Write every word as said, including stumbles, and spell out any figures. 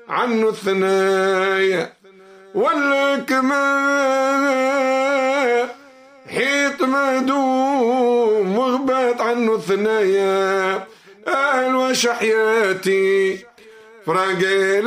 عنه الثنايا والكمال حيط مهدوم مغبات عنه الثنايا. أهل وش حياتي فراقي